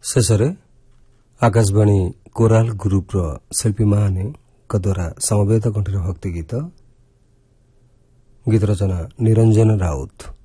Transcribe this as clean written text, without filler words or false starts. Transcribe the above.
ଶେଷରେ ଆକାଶବାଣୀ କୋରାଲ ଗ୍ରୁପ୍ର ଶିଳ୍ପୀମାନଙ୍କ ଦ୍ୱାରା ସମବେତ କଣ୍ଠୀର ଭକ୍ତି ଗୀତ ରଚନା ନିରଞ୍ଜନ ରାଉତ।